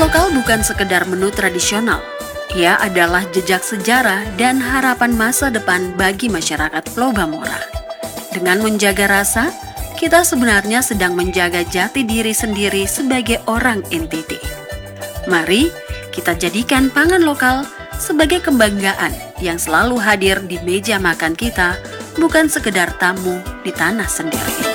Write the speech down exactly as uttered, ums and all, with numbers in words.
lokal bukan sekedar menu tradisional. Ia adalah jejak sejarah dan harapan masa depan bagi masyarakat Pulau Bamora. Dengan menjaga rasa, kita sebenarnya sedang menjaga jati diri sendiri sebagai orang N T T. Mari kita jadikan pangan lokal sebagai kebanggaan yang selalu hadir di meja makan kita, bukan sekedar tamu di tanah sendiri.